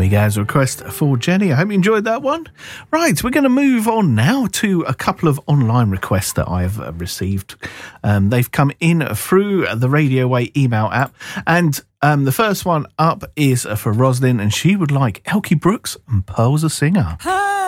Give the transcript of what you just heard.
we go, as a request for Jenny. I hope you enjoyed that one. Right, we're going to move on now to a couple of online requests that I've received. They've come in through the Radio Way email app, and the first one up is for Roslyn, and she would like Elkie Brooks and Pearl's a Singer. Hi.